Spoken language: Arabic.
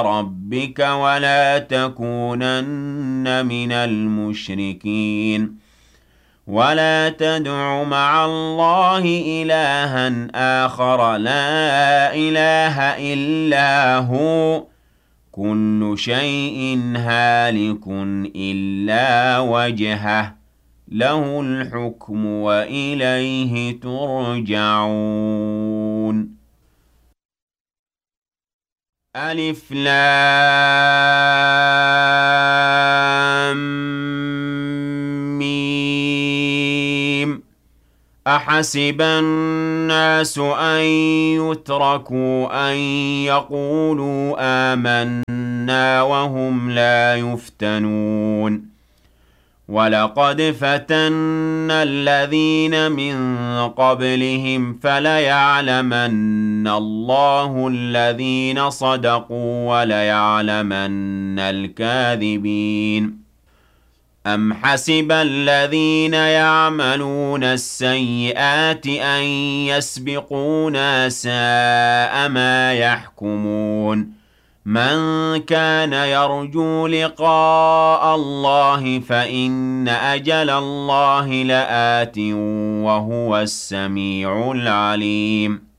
ربك ولا تكونن من المشركين ولا تدع مع الله إلها آخر لا إله إلا هو كل شيء هالك إلا وجهه له الحكم وإليه ترجعون ألف لام ميم أحسب الناس أن يتركوا أن يقولوا آمنا وهم لا يفتنون ولقد فتنا الذين من قبلهم فليعلمن الله الذين صدقوا وليعلمن الكاذبين أم حسب الذين يعملون السيئات أن يسبقونا ساء ما يحكمون من كان يرجو لقاء الله فإن أجل الله لآت وهو السميع العليم